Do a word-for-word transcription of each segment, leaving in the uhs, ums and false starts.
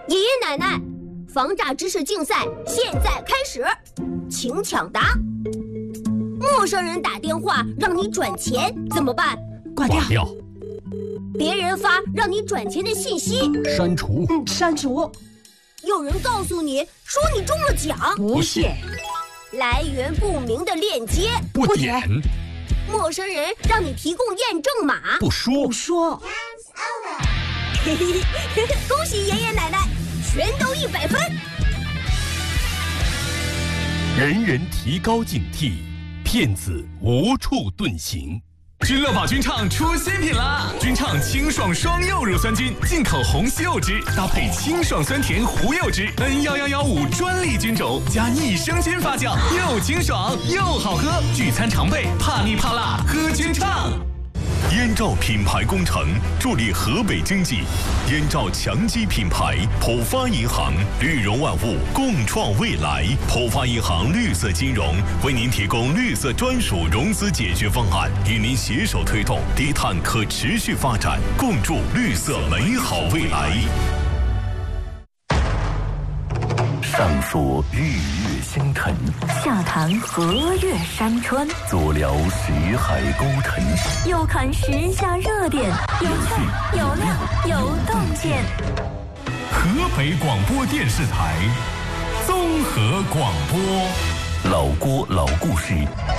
爷爷奶奶，防诈知识竞赛现在开始，请抢答。陌生人打电话让你转钱怎么办？ 挂掉。 挂掉。 别人发让你转钱的信息， 删除。 嗯，删除。 有人告诉你说你中了奖， 不信。 来源不明的链接， 不点。 陌生人让你提供验证码， 不说。 不说。 嘿嘿嘿，恭喜爷爷奶奶，全都一百分。 人人提高警惕，骗子无处遁形。 君乐宝君畅出新品啦！君畅清爽双柚乳酸菌，进口红西柚汁搭配清爽酸甜胡柚汁 N 一一一五专利菌种加益生菌发酵，又清爽又好喝。聚餐常备，怕腻怕辣喝君畅。 燕赵品牌工程助力河北经济，燕赵强基品牌，浦发银行，绿融万物，共创未来。浦发银行绿色金融为您提供绿色专属融资解决方案，与您携手推动低碳可持续发展，共筑绿色美好未来。 上说日月星辰， 下谈河岳山川， 左聊徐海沟沉， 右看时下热点，有趣有料有洞见。 河北广播电视台综合广播， 老郭老故事。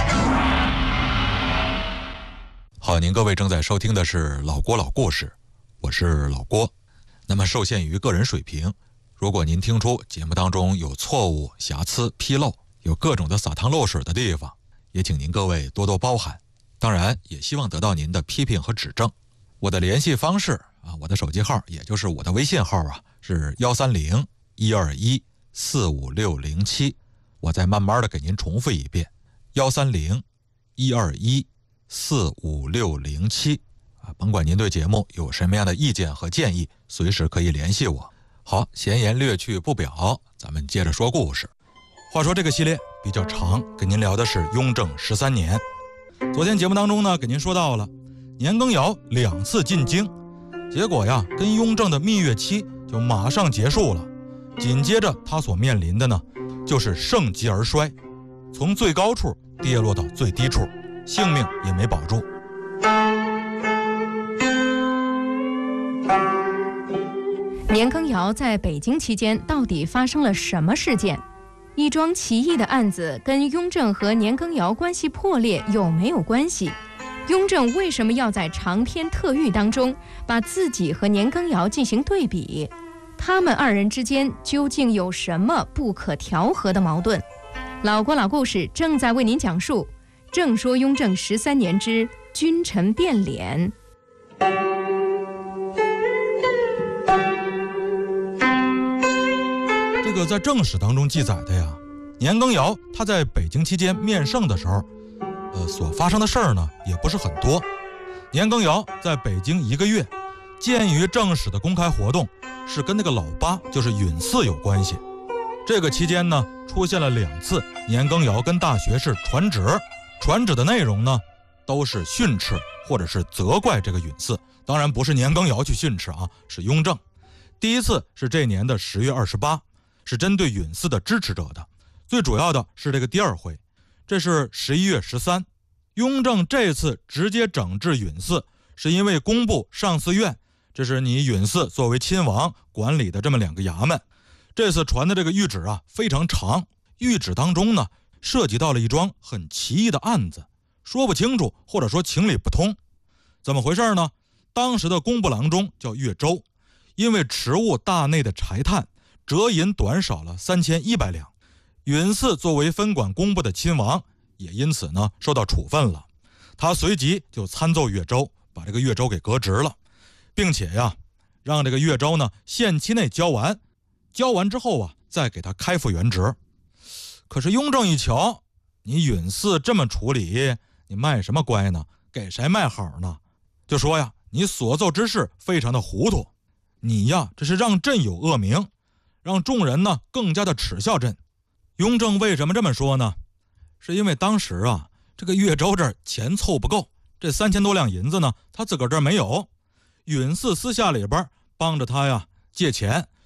好，您各位正在收听的是老郭老故事，我是老郭。那么受限于个人水平，如果您听出节目当中有错误、瑕疵、纰漏，有各种的撒汤漏水的地方，也请您各位多多包涵。当然，也希望得到您的批评和指正。我的联系方式啊，我的手机号，也就是我的微信号啊，是幺三零一二一四五六零七。我再慢慢的给您重复一遍，幺三零一二一四五六零七啊，甭管您对节目有什么样的意见和建议，随时可以联系我。好，闲言略去不表，咱们接着说故事。话说这个系列比较长，跟您聊的是雍正十三年。昨天节目当中呢，给您说到了年羹尧两次进京，结果呀，跟雍正的蜜月期就马上结束了。紧接着他所面临的呢，就是盛极而衰，从最高处跌落到最低处，性命也没保住。 年羹尧在北京期间到底发生了什么事件？一桩奇异的案子跟雍正和年羹尧关系破裂有没有关系？雍正为什么要在长篇特谕当中把自己和年羹尧进行对比？他们二人之间究竟有什么不可调和的矛盾？老郭老故事正在为您讲述《正说雍正十三年之君臣变脸》。 这个在正史当中记载的呀，年羹尧他在北京期间面圣的时候，呃，所发生的事儿呢也不是很多。年羹尧在北京一个月，鉴于正史的公开活动是跟那个老八，就是允祀有关系。这个期间呢，出现了两次年羹尧跟大学士传旨，传旨的内容呢都是训斥或者是责怪这个允祀，当然不是年羹尧去训斥啊，是雍正。第一次是这年的十月二十八。是针对允祀的支持者的，最主要的是这个第二回，这是十一月十三。雍正这次直接整治允祀，是因为工部上寺院，这是你允祀作为亲王管理的这么两个衙门。这次传的这个谕旨啊非常长，谕旨当中呢涉及到了一桩很奇异的案子，说不清楚或者说情理不通。怎么回事呢？当时的工部郎中叫岳州，因为迟误大内的柴炭折银短少了三千一百两，允祀作为分管工部的亲王，也因此呢受到处分了。他随即就参奏岳州，把这个岳州给革职了，并且呀，让这个岳州呢限期内交完，交完之后啊，再给他开复原职。可是雍正一瞧，你允祀这么处理，你卖什么乖呢？给谁卖好呢？就说呀，你所奏之事非常的糊涂，你呀这是让朕有恶名，让众人呢更加的耻笑朕。雍正为什么这么说呢？是因为当时啊，这个岳州这儿钱凑不够，这三千多两银子呢，他自个儿这儿没有。允祀私下里边帮着他呀借钱，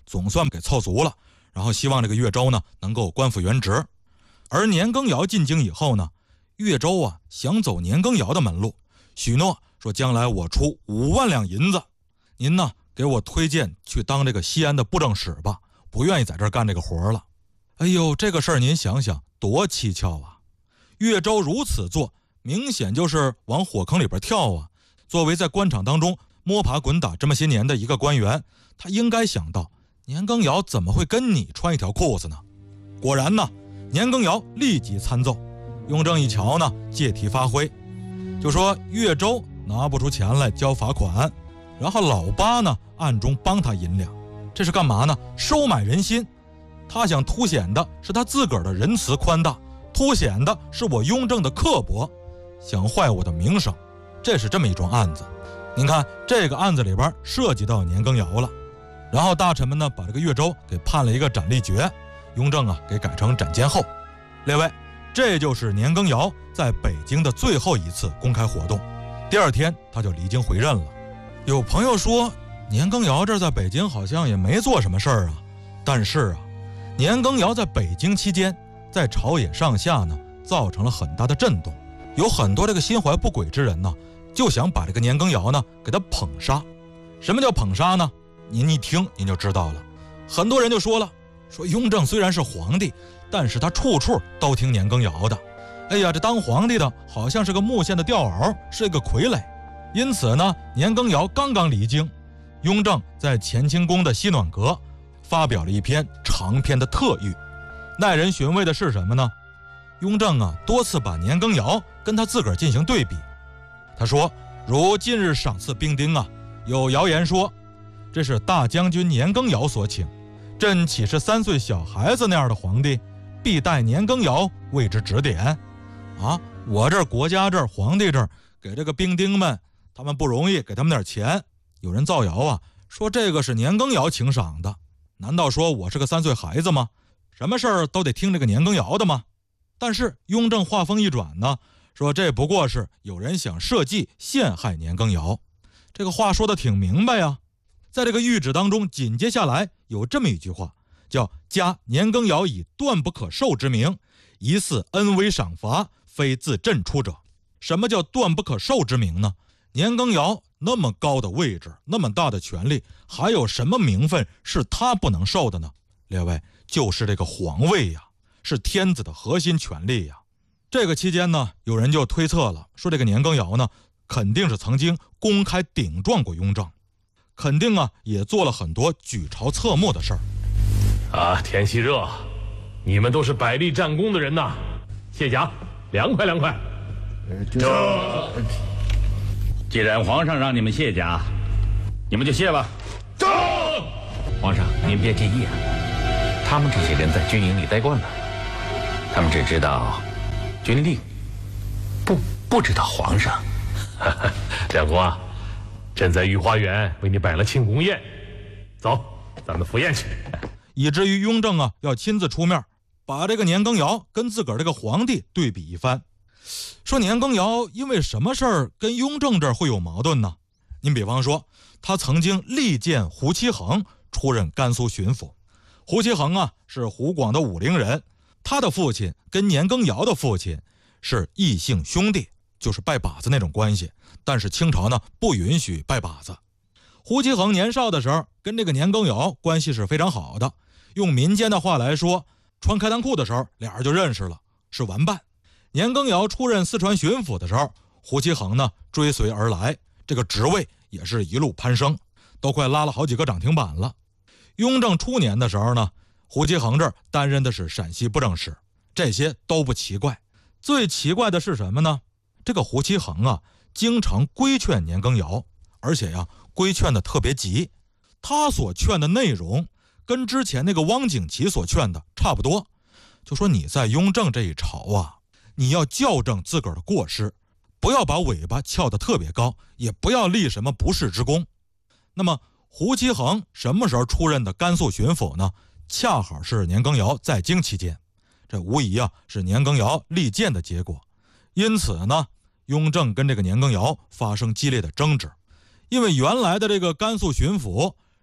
总算给凑足了，然后希望这个岳州呢能够官复原职。而年羹尧进京以后呢，岳州啊想走年羹尧的门路，许诺说将来我出五万两银子，您呢给我推荐去当这个西安的布政使吧，不愿意在这儿干这个活了。哎呦，这个事儿您想想多蹊跷啊！岳州如此做，明显就是往火坑里边跳啊。作为在官场当中摸爬滚打这么些年的一个官员，他应该想到年羹尧怎么会跟你穿一条裤子呢？果然呢，年羹尧立即参奏。雍正一瞧呢，借题发挥，就说岳州拿不出钱来交罚款，然后老八呢暗中帮他银两，这是干嘛呢？收买人心。他想凸显的是他自个儿的仁慈宽大，凸显的是我雍正的刻薄，想坏我的名声。这是这么一桩案子。您看这个案子里边涉及到年羹尧了，然后大臣们呢把这个岳州给判了一个斩立决，雍正啊给改成斩监候。列位，这就是年羹尧在北京的最后一次公开活动，第二天他就离京回任了。有朋友说年羹尧这在北京好像也没做什么事儿啊，但是啊，年羹尧在北京期间在朝野上下呢造成了很大的震动，有很多这个心怀不轨之人呢就想把这个年羹尧呢给他捧杀。什么叫捧杀呢？您一听您就知道了。很多人就说了，说雍正虽然是皇帝，但是他处处都听年羹尧的。哎呀，这当皇帝的好像是个木线的吊饵，是个傀儡。因此呢，年羹尧刚刚离京，雍正在乾清宫的西暖阁发表了一篇长篇的特谕。耐人寻味的是什么呢？雍正啊多次把年羹尧跟他自个儿进行对比。他说，如近日赏赐兵丁啊，有谣言说这是大将军年羹尧所请，朕岂是三岁小孩子那样的皇帝，必待年羹尧为之指点啊！我这国家这儿皇帝这儿给这个兵丁们，他们不容易，给他们点钱。有人造谣啊，说这个是年羹尧请赏的。难道说我是个三岁孩子吗？什么事儿都得听这个年羹尧的吗？但是雍正话锋一转呢，说这不过是有人想设计陷害年羹尧。这个话说得挺明白呀。在这个谕旨当中紧接下来有这么一句话，叫加年羹尧以断不可受之名，疑似恩威赏罚，非自朕出者。什么叫断不可受之名呢？年羹尧那么高的位置，那么大的权力，还有什么名分是他不能受的呢？列位，就是这个皇位呀，是天子的核心权力呀。这个期间呢，有人就推测了，说这个年羹尧呢肯定是曾经公开顶撞过雍正，肯定啊也做了很多举朝侧目的事儿。 啊，天气热，你们都是百力战功的人呐，卸甲，凉快凉快。 这，既然皇上让你们卸甲，你们就卸吧。 这， 皇上您别介意啊，他们这些人在军营里待惯了，他们只知道军令，不不知道皇上。 相公啊，朕在御花园为你摆了庆功宴，走，咱们赴宴去。 以至于雍正啊要亲自出面，把这个年羹尧跟自个儿这个皇帝对比一番。说年羹尧因为什么事儿跟雍正这儿会有矛盾呢？您比方说，他曾经力荐胡其衡出任甘肃巡抚。胡其衡啊是湖广的武陵人，他的父亲跟年羹尧的父亲是异姓兄弟，就是拜把子那种关系。但是清朝呢不允许拜把子。胡其衡年少的时候跟这个年羹尧关系是非常好的，用民间的话来说，穿开裆裤的时候俩人就认识了，是玩伴。年羹尧出任四川巡抚的时候，胡其衡呢追随而来，这个职位也是一路攀升，都快拉了好几个涨停板了。雍正初年的时候呢，胡其衡这儿担任的是陕西布政使，这些都不奇怪。最奇怪的是什么呢？这个胡其衡啊经常规劝年羹尧，而且呀规劝的特别急，他所劝的内容跟之前那个汪景祺所劝的差不多，就说你在雍正这一朝啊，你要校正自个儿的过失，不要把尾巴翘得特别高，也不要立什么不世之功。那么胡其衡什么时候出任的甘肃巡抚呢？恰好是年羹尧在京期间，这无疑啊是年羹尧力荐的结果。因此呢，雍正跟这个年羹尧发生激烈的争执，因为原来的这个甘肃巡抚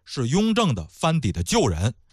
是雍正的藩邸的旧人，